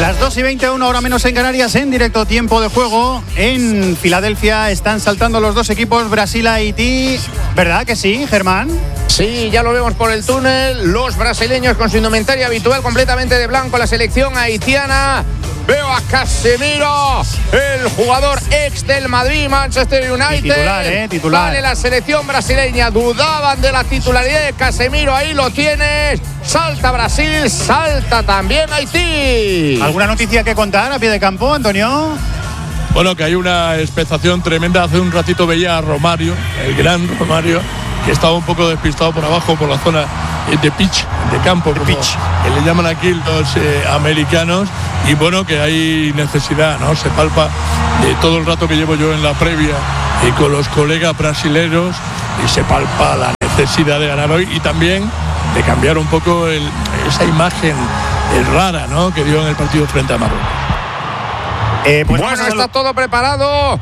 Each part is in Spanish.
Las 2:20, una hora menos en Canarias, en directo tiempo de juego. En Filadelfia están saltando los dos equipos, Brasil-Haití. ¿Verdad que sí, Germán? Sí, ya lo vemos por el túnel. Los brasileños con su indumentaria habitual completamente de blanco, la selección haitiana. Veo a Casemiro, el jugador ex del Madrid, Manchester United. Titular. Vale, la selección brasileña. Dudaban de la titularidad de Casemiro. Ahí lo tienes. Salta Brasil, salta también Haití. ¿Alguna noticia que contar a pie de campo, Antonio? Bueno, que hay una expectación tremenda. Hace un ratito veía a Romario, el gran Romario, que estaba un poco despistado por abajo, por la zona de pitch, de campo, como que le llaman aquí los americanos. Y bueno, que hay necesidad, ¿no? Se palpa de todo el rato que llevo yo en la previa y con los colegas brasileños, y se palpa la necesidad de ganar hoy y también de cambiar un poco esa imagen rara, ¿no?, que dio en el partido frente a Marruecos. Pues bueno, está todo preparado.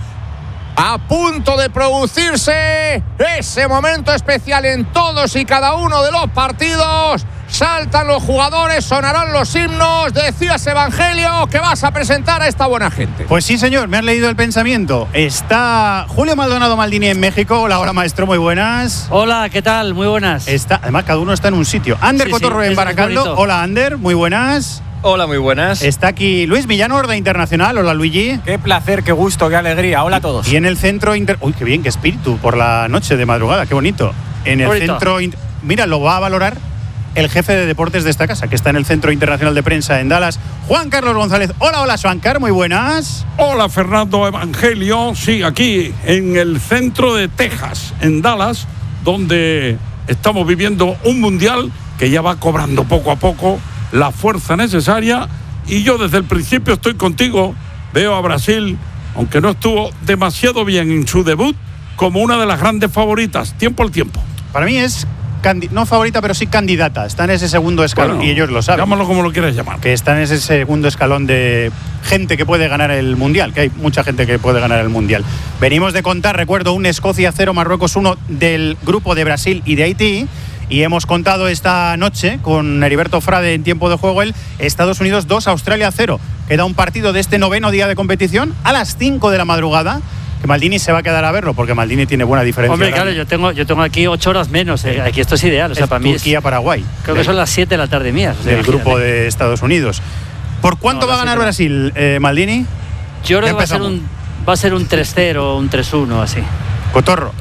A punto de producirse ese momento especial en todos y cada uno de los partidos. Saltan los jugadores, sonarán los himnos. Decías, Evangelio, que vas a presentar a esta buena gente. Pues sí, señor, me has leído el pensamiento. Está Julio Maldonado Maldini en México. Hola, maestro, muy buenas. Hola, ¿qué tal? Muy buenas. Además, cada uno está en un sitio. Ander Cotorro en Baracaldo. Hola, Ander, muy buenas. Hola, muy buenas. Está aquí Luis Millanor de Internacional. Hola, Luigi. Qué placer, qué gusto, qué alegría. Hola a todos. Y en el centro Uy, qué bien, qué espíritu por la noche de madrugada, qué bonito. En el centro Mira, lo va a valorar el jefe de deportes de esta casa, que está en el Centro Internacional de Prensa en Dallas, Juan Carlos González. Hola, Juan Carlos, muy buenas. Hola, Fernando Evangelio. Sí, aquí en el centro de Texas, en Dallas, donde estamos viviendo un mundial que ya va cobrando poco a poco la fuerza necesaria, y yo desde el principio estoy contigo. Veo a Brasil, aunque no estuvo demasiado bien en su debut, como una de las grandes favoritas, tiempo al tiempo. Para mí es no favorita, pero sí candidata. Está en ese segundo escalón, bueno, y ellos lo saben. Llámalo como lo quieras llamar. Que está en ese segundo escalón de gente que puede ganar el Mundial, que hay mucha gente que puede ganar el Mundial. Venimos de contar, recuerdo, un Escocia 0, Marruecos 1 del grupo de Brasil y de Haití. Y hemos contado esta noche con Heriberto Frade en tiempo de juego el Estados Unidos 2, Australia 0. Queda un partido de este 9º día de competición a las 5 de la madrugada. Que Maldini se va a quedar a verlo, porque Maldini tiene buena diferencia. Hombre, claro, yo tengo aquí 8 horas menos. Aquí esto es ideal. O sea, para mí Turquía-Paraguay. Creo que son las 7 de la tarde mías. O sea, del grupo de Estados Unidos. ¿Por cuánto va a ganar Brasil, Maldini? Yo creo que va a ser un 3-0, un 3-1, así. Cotorro.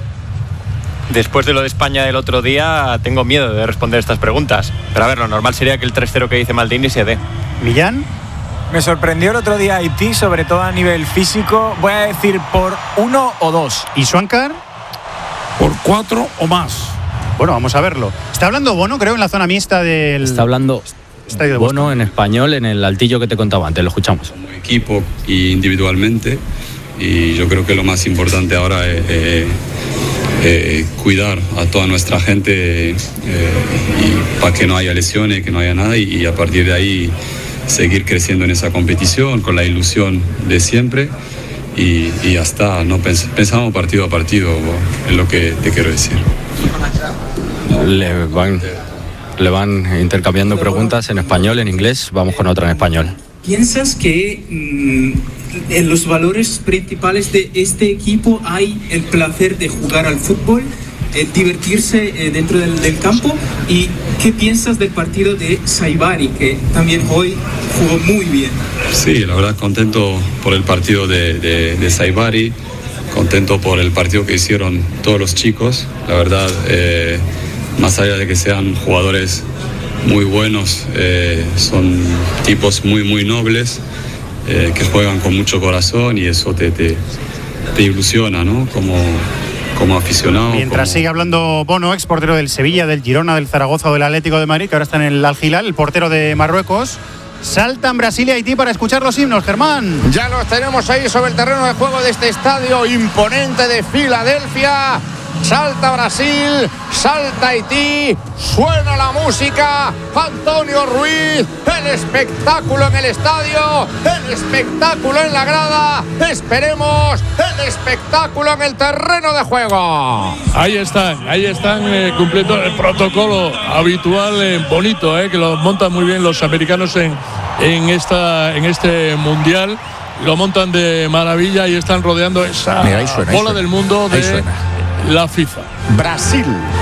Después de lo de España del otro día, tengo miedo de responder estas preguntas. Pero a ver, lo normal sería que el 3-0 que dice Maldini se dé. ¿Millán? Me sorprendió el otro día Haití, sobre todo a nivel físico. Voy a decir por 1 o 2. ¿Y Swankar? Por 4 o más. Bueno, vamos a verlo. Está hablando Bono, creo, en la zona mixta del... Está hablando Bono en español, en el altillo que te contaba antes. Lo escuchamos. Como equipo y individualmente. Y yo creo que lo más importante ahora es cuidar a toda nuestra gente, y para que no haya lesiones, que no haya nada, y a partir de ahí seguir creciendo en esa competición con la ilusión de siempre, y ya está. No pensamos partido a partido, es lo que te quiero decir. Le van intercambiando preguntas en español, en inglés. Vamos con otra en español. ¿Piensas que en los valores principales de este equipo hay el placer de jugar al fútbol, divertirse dentro del campo? ¿Y qué piensas del partido de Saibari, que también hoy jugó muy bien? Sí, la verdad contento por el partido de Saibari, contento por el partido que hicieron todos los chicos. La verdad, más allá de que sean jugadores muy buenos, son tipos muy, muy nobles, que juegan con mucho corazón, y eso te ilusiona, ¿no? Como aficionado. Mientras sigue hablando Bono, ex portero del Sevilla, del Girona, del Zaragoza o del Atlético de Madrid, que ahora está en el Al Hilal, el portero de Marruecos. Saltan Brasil y Haití para escuchar los himnos, Germán. Ya los tenemos ahí sobre el terreno de juego de este estadio imponente de Filadelfia. salta Brasil, salta Haití, suena la música, Antonio Ruiz, el espectáculo en el estadio, el espectáculo en la grada, esperemos el espectáculo en el terreno de juego. Ahí están cumpliendo el protocolo habitual, bonito, que lo montan muy bien los americanos en este mundial. Lo montan de maravilla y están rodeando esa bola del mundo de la FIFA. Brasil.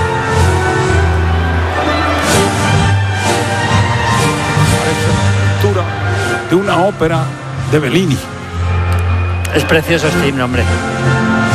Parece la de una ópera de Bellini. Es precioso este himno, hombre.